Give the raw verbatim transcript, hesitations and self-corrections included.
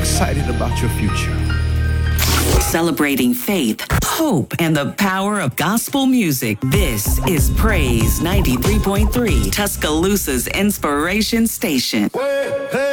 excited about your future. Celebrating faith, hope, and the power of gospel music. This is Praise ninety-three point three, Tuscaloosa's inspiration station. Hey, hey.